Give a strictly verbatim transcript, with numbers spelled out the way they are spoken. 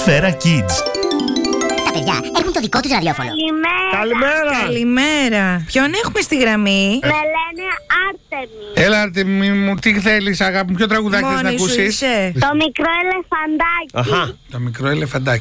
Σφαίρα Kids. Τα παιδιά έχουν το δικό τους ραδιόφωνο. Καλημέρα. Καλημέρα. Καλημέρα. Ποιον έχουμε στη γραμμή? Με λένε Άρτεμι. Έλα, Άρτεμι μου, τι θέλεις, αγάπη μου, ποιο τραγουδάκι θες να Μόνη σου ακούσεις? είσαι? Το μικρό ελεφαντάκι. Το μικρό ελεφαντάκι.